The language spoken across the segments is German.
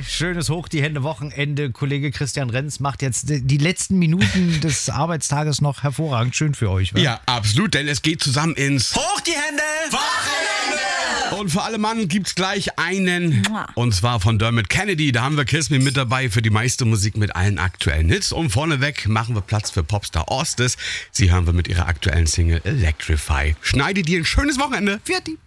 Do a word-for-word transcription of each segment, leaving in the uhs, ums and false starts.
schönes Hoch die Hände Wochenende. Kollege Christian Renz macht jetzt die letzten Minuten des Arbeitstages noch hervorragend schön für euch. Wa? Ja, absolut, denn es geht zusammen ins Hoch die Hände Wochenende! Und für alle Mann gibt's gleich einen, und zwar von Dermot Kennedy. Da haben wir Kismi mit dabei für die meiste Musik mit allen aktuellen Hits. Und vorneweg machen wir Platz für Popstar Ostis. Sie hören wir mit ihrer aktuellen Single Electrify. Schneide dir ein schönes Wochenende. Vierte.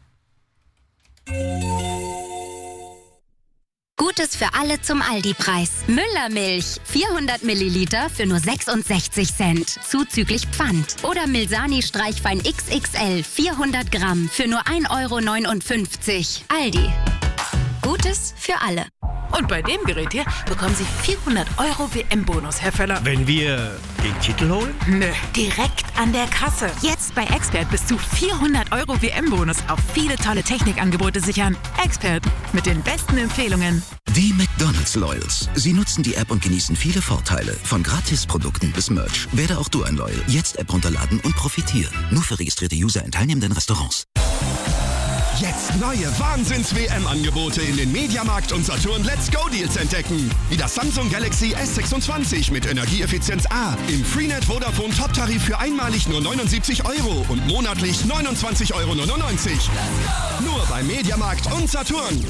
Gutes für alle zum Aldi-Preis. Müllermilch, vierhundert Milliliter für nur sechsundsechzig Cent, zuzüglich Pfand. Oder Milsani Streichfein X X L, vierhundert Gramm für nur ein Euro neunundfünfzig. Aldi. Gutes für alle. Und bei dem Gerät hier bekommen Sie vierhundert Euro W M-Bonus, Herr Völler. Wenn wir den Titel holen? Nö, direkt an der Kasse. Jetzt bei Expert bis zu vierhundert Euro W M-Bonus auf viele tolle Technikangebote sichern. Expert mit den besten Empfehlungen. Die McDonald's Loyals. Sie nutzen die App und genießen viele Vorteile. Von Gratisprodukten bis Merch. Werde auch du ein Loyal. Jetzt App runterladen und profitieren. Nur für registrierte User in teilnehmenden Restaurants. Jetzt neue Wahnsinns-W M-Angebote in den Mediamarkt und Saturn Let's Go-Deals entdecken. Wie das Samsung Galaxy S sechsundzwanzig mit Energieeffizienz A im Freenet Vodafone Top-Tarif für einmalig nur neunundsiebzig Euro und monatlich neunundzwanzig Euro neunundneunzig. Nur bei Mediamarkt und Saturn.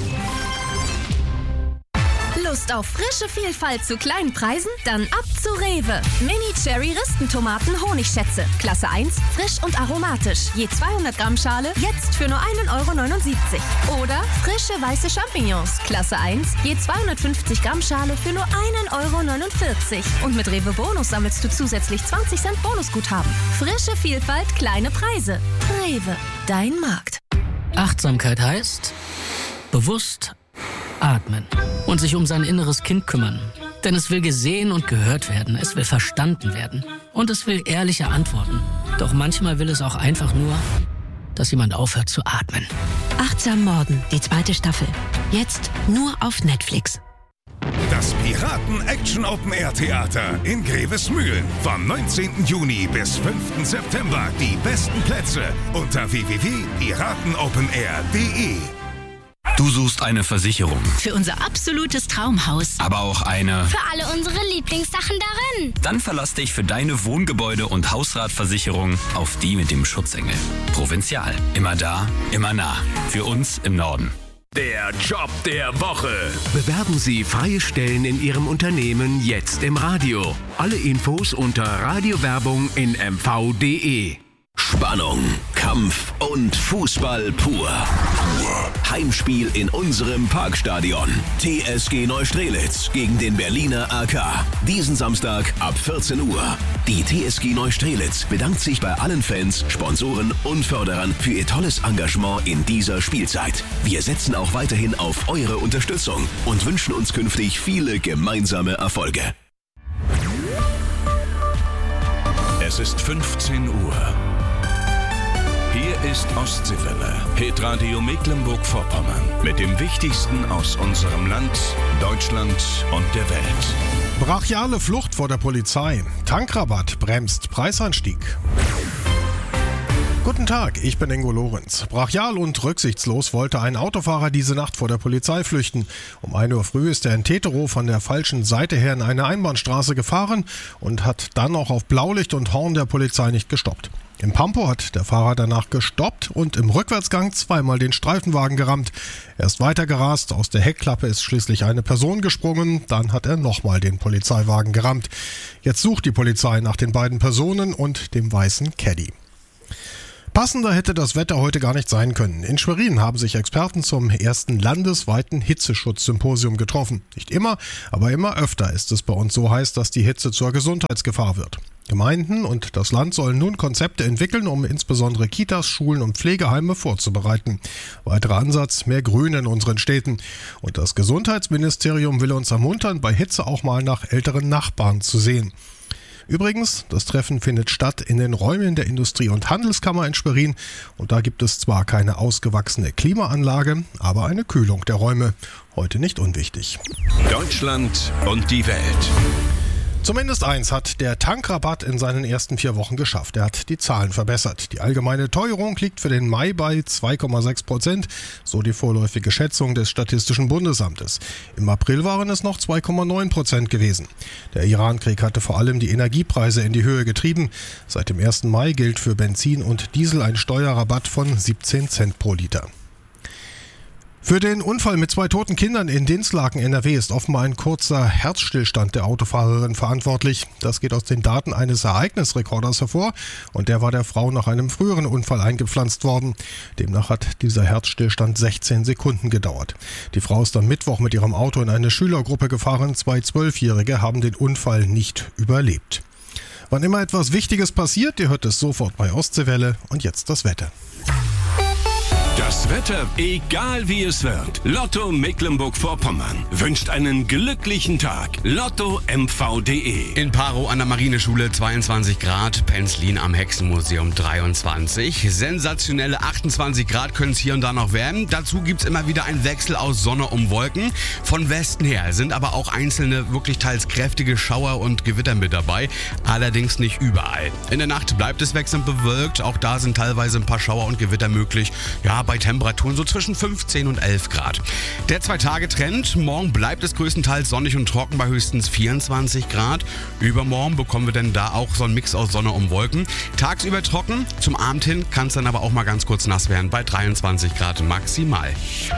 Lust auf frische Vielfalt zu kleinen Preisen? Dann ab zu Rewe. Mini-Cherry-Ristentomaten Honigschätze. Klasse eins, frisch und aromatisch. Je zweihundert Gramm Schale, jetzt für nur ein Euro neunundsiebzig. Oder frische weiße Champignons. Klasse eins, je zweihundertfünfzig Gramm Schale für nur ein Euro neunundvierzig. Und mit Rewe Bonus sammelst du zusätzlich zwanzig Cent Bonusguthaben. Frische Vielfalt, kleine Preise. Rewe, dein Markt. Achtsamkeit heißt bewusst atmen und sich um sein inneres Kind kümmern. Denn es will gesehen und gehört werden, es will verstanden werden und es will ehrliche Antworten. Doch manchmal will es auch einfach nur, dass jemand aufhört zu atmen. Achtsam Morden, die zweite Staffel. Jetzt nur auf Netflix. Das Piraten-Action-Open-Air-Theater in Grevesmühlen. Vom neunzehnten Juni bis fünften September. Die besten Plätze unter w w w punkt piratenopenair punkt de. Du suchst eine Versicherung. Für unser absolutes Traumhaus. Aber auch eine... Für alle unsere Lieblingssachen darin. Dann verlass dich für deine Wohngebäude- und Hausratversicherung auf die mit dem Schutzengel. Provinzial. Immer da, immer nah. Für uns im Norden. Der Job der Woche. Bewerben Sie freie Stellen in Ihrem Unternehmen jetzt im Radio. Alle Infos unter Radiowerbung in m v punkt de. Spannung, Kampf und Fußball pur. Heimspiel in unserem Parkstadion. T S G Neustrelitz gegen den Berliner A K. Diesen Samstag ab vierzehn Uhr. Die T S G Neustrelitz bedankt sich bei allen Fans, Sponsoren und Förderern für ihr tolles Engagement in dieser Spielzeit. Wir setzen auch weiterhin auf eure Unterstützung und wünschen uns künftig viele gemeinsame Erfolge. Es ist fünfzehn Uhr. Hier ist Ostseewelle, Hitradio Mecklenburg-Vorpommern. Mit dem Wichtigsten aus unserem Land, Deutschland und der Welt. Brachiale Flucht vor der Polizei. Tankrabatt bremst Preisanstieg. Guten Tag, ich bin Ingo Lorenz. Brachial und rücksichtslos wollte ein Autofahrer diese Nacht vor der Polizei flüchten. Um ein Uhr früh ist er in Tetero von der falschen Seite her in eine Einbahnstraße gefahren und hat dann auch auf Blaulicht und Horn der Polizei nicht gestoppt. Im Pampo hat der Fahrer danach gestoppt und im Rückwärtsgang zweimal den Streifenwagen gerammt. Er ist weiter gerast, aus der Heckklappe ist schließlich eine Person gesprungen, dann hat er nochmal den Polizeiwagen gerammt. Jetzt sucht die Polizei nach den beiden Personen und dem weißen Caddy. Passender hätte das Wetter heute gar nicht sein können. In Schwerin haben sich Experten zum ersten landesweiten Hitzeschutzsymposium getroffen. Nicht immer, aber immer öfter ist es bei uns so heiß, dass die Hitze zur Gesundheitsgefahr wird. Gemeinden und das Land sollen nun Konzepte entwickeln, um insbesondere Kitas, Schulen und Pflegeheime vorzubereiten. Weiterer Ansatz, mehr Grün in unseren Städten. Und das Gesundheitsministerium will uns ermuntern, bei Hitze auch mal nach älteren Nachbarn zu sehen. Übrigens, das Treffen findet statt in den Räumen der Industrie- und Handelskammer in Schwerin. Und da gibt es zwar keine ausgewachsene Klimaanlage, aber eine Kühlung der Räume. Heute nicht unwichtig. Deutschland und die Welt. Zumindest eins hat der Tankrabatt in seinen ersten vier Wochen geschafft. Er hat die Zahlen verbessert. Die allgemeine Teuerung liegt für den Mai bei zwei Komma sechs Prozent, so die vorläufige Schätzung des Statistischen Bundesamtes. Im April waren es noch zwei Komma neun Prozent gewesen. Der Irankrieg hatte vor allem die Energiepreise in die Höhe getrieben. Seit dem ersten Mai gilt für Benzin und Diesel ein Steuerrabatt von siebzehn Cent pro Liter. Für den Unfall mit zwei toten Kindern in Dinslaken N R W ist offenbar ein kurzer Herzstillstand der Autofahrerin verantwortlich. Das geht aus den Daten eines Ereignisrekorders hervor und der war der Frau nach einem früheren Unfall eingepflanzt worden. Demnach hat dieser Herzstillstand sechzehn Sekunden gedauert. Die Frau ist am Mittwoch mit ihrem Auto in eine Schülergruppe gefahren. Zwei Zwölfjährige haben den Unfall nicht überlebt. Wann immer etwas Wichtiges passiert, ihr hört es sofort bei Ostseewelle. Und jetzt das Wetter. Das Wetter, egal wie es wird. Lotto Mecklenburg-Vorpommern wünscht einen glücklichen Tag. Lotto M V punkt de. In Parow an der Marineschule zweiundzwanzig Grad, Penzlin am Hexenmuseum dreiundzwanzig. Sensationelle achtundzwanzig Grad können es hier und da noch werden. Dazu gibt es immer wieder einen Wechsel aus Sonne um Wolken. Von Westen her sind aber auch einzelne, wirklich teils kräftige Schauer und Gewitter mit dabei. Allerdings nicht überall. In der Nacht bleibt es wechselnd bewölkt. Auch da sind teilweise ein paar Schauer und Gewitter möglich. Ja, bei Temperaturen so zwischen fünfzehn und elf Grad. Der Zwei-Tage-Trend. Morgen bleibt es größtenteils sonnig und trocken bei höchstens vierundzwanzig Grad. Übermorgen bekommen wir dann da auch so einen Mix aus Sonne und Wolken. Tagsüber trocken, zum Abend hin kann es dann aber auch mal ganz kurz nass werden bei dreiundzwanzig Grad maximal.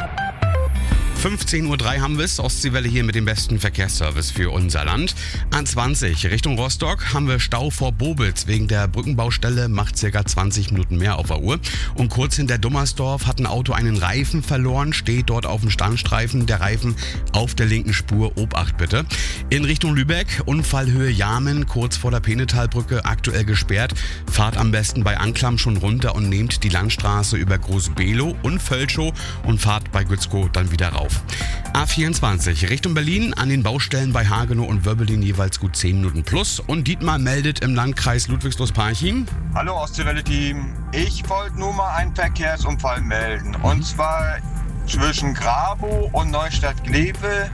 fünfzehn Uhr drei haben wir es. Ostseewelle hier mit dem besten Verkehrsservice für unser Land. A zwanzig Richtung Rostock haben wir Stau vor Bobitz. Wegen der Brückenbaustelle macht ca. zwanzig Minuten mehr auf der Uhr. Und kurz hinter Dummersdorf hat ein Auto einen Reifen verloren, steht dort auf dem Standstreifen. Der Reifen auf der linken Spur. Obacht bitte. In Richtung Lübeck, Unfallhöhe Jamen, kurz vor der Penetalbrücke, aktuell gesperrt. Fahrt am besten bei Anklam schon runter und nehmt die Landstraße über Groß-Below und Völschow und fahrt bei Gützkow dann wieder rauf. A vierundzwanzig Richtung Berlin, an den Baustellen bei Hagenow und Wöbbelin jeweils gut zehn Minuten plus. Und Dietmar meldet im Landkreis Ludwigslust-Parchim. Hallo Ostseewelle-Team, ich wollte nur mal einen Verkehrsunfall melden. Und mhm. zwar zwischen Grabow und Neustadt-Glewe.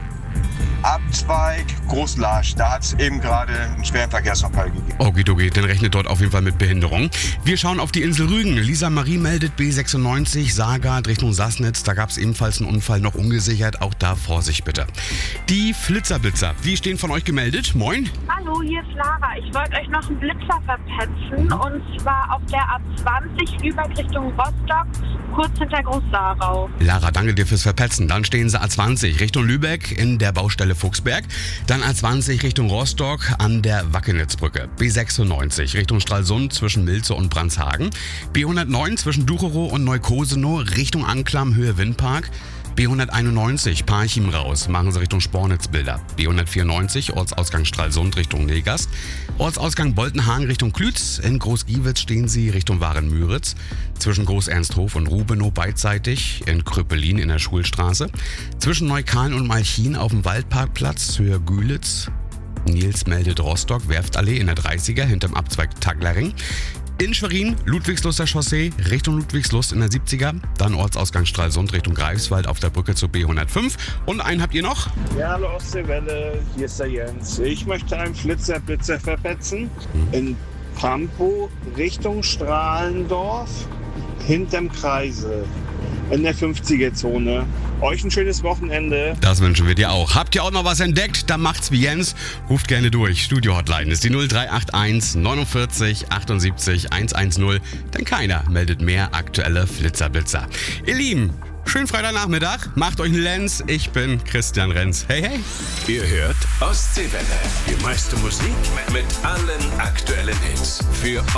Abzweig Großlarsch. Da hat es eben gerade einen schweren Verkehrsunfall gegeben. Okidoki, dann rechnet dort auf jeden Fall mit Behinderung. Wir schauen auf die Insel Rügen. Lisa Marie meldet B sechsundneunzig, Saargard Richtung Sassnitz. Da gab es ebenfalls einen Unfall, noch ungesichert. Auch da Vorsicht bitte. Die Flitzerblitzer, die stehen von euch gemeldet. Moin. Hallo, hier ist Lara. Ich wollte euch noch einen Blitzer verpetzen. Und zwar auf der A zwanzig über Richtung Rostock, kurz hinter Groß-Sarau. Lara, danke dir fürs Verpetzen. Dann stehen sie A zwanzig Richtung Lübeck in der Baustelle Fuchsberg. Dann A zwanzig Richtung Rostock an der Wackenitzbrücke. B sechsundneunzig Richtung Stralsund zwischen Milze und Brandshagen. B hundertneun zwischen Ducherow und Neukosenow Richtung Anklam Höhe Windpark. B hunderteinundneunzig Parchim raus, machen Sie Richtung Spornitzbilder. B hundertvierundneunzig Ortsausgang Stralsund Richtung Negast. Ortsausgang Boltenhagen Richtung Klütz. In Groß-Giewitz stehen Sie Richtung Waren-Müritz. Zwischen Groß-Ernsthof und Rubenow beidseitig. In Kröpelin in der Schulstraße. Zwischen Neukahn und Malchin auf dem Waldparkplatz Höhe Gülitz. Nils meldet Rostock, Werftallee in der dreißiger hinterm Abzweig Taglerring. In Schwerin, Ludwigsluster Chaussee, Richtung Ludwigslust in der siebziger, dann Ortsausgang Stralsund Richtung Greifswald auf der Brücke zur B hundertfünf. Und einen habt ihr noch? Ja, hallo Ostseewelle, hier ist der Jens. Ich möchte einen Flitzerblitzer verpetzen hm. in Pampo Richtung Strahlendorf, hinterm Kreise, in der fünfziger-Zone. Euch ein schönes Wochenende. Das wünschen wir dir auch. Habt ihr auch noch was entdeckt? Dann macht's wie Jens. Ruft gerne durch. Studio-Hotline ist die null drei acht eins neunundvierzig achtundsiebzig hundertzehn. Denn keiner meldet mehr aktuelle Flitzerblitzer. Ihr Lieben, schönen Freitagnachmittag. Macht euch einen Lenz. Ich bin Christian Renz. Hey, hey. Ihr hört Ostseewelle. Die meiste Musik mit allen aktuellen Hits. Für